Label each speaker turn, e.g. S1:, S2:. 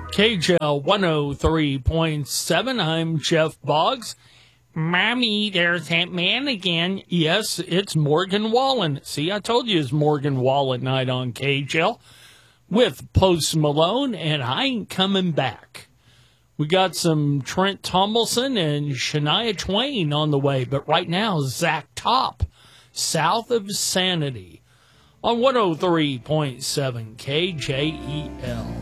S1: KJL 103.7. I'm Jeff Boggs. Mommy, there's that man again. Yes, it's Morgan Wallen. See, I told you it's Morgan Wallen night on KJL with Post Malone, and I ain't coming back. We got some Trent Tomlinson and Shania Twain on the way, but right now, Zach Top, South of Sanity, on 103.7 KJEL.